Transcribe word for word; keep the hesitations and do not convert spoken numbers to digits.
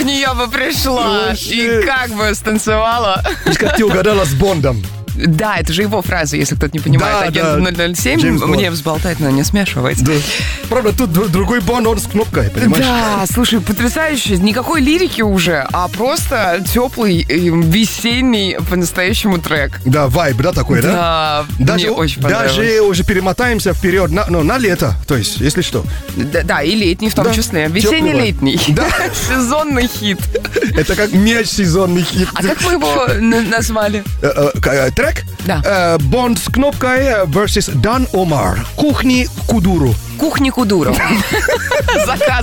кухне я бы пришла Вообще. и как бы станцевала. То есть, как ты угадала с Бондом. Да, это же его фраза, если кто-то не понимает. Да, Агент да. ноль ноль семь Джеймс Бонд. мне взболтать, но не смешивать. Да. Правда, тут д- другой Бонд, он с кнопкой, понимаешь? Да, слушай, потрясающе. Никакой лирики уже, а просто теплый э, весенний по-настоящему трек. Да, вайб, да, такой, да? Да, Даже, мне очень понравилось. даже уже перемотаемся вперед на, ну, на лето, то есть, если что. Да, да, и летний в том Да, числе. теплый Весенне-летний. Да. Сезонный хит. Это как мяч сезонный хит. А как мы его н- назвали? Э, э, к- э, Трек? Да. Э, Бонд с кнопкой versus Дан Омар. Кухни Кудуру. Кухни Кудуров. Заказ.